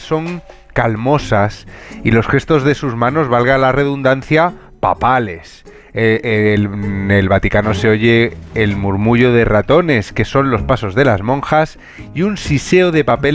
son calmosas y los gestos de sus manos, valga la redundancia, papales. En el Vaticano se oye el murmullo de ratones, que son los pasos de las monjas, y un siseo de papeles